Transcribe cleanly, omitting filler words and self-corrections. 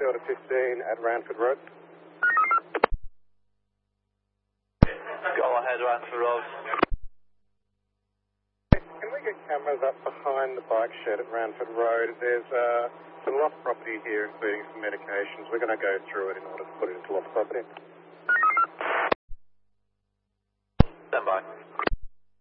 Delta 15 at Ranford Road. Go ahead, Ranford Road. Can we get cameras up behind the bike shed at Ranford Road? There's some lost property here, including some medications. We're going to go through it in order to put it into lost property. Stand by.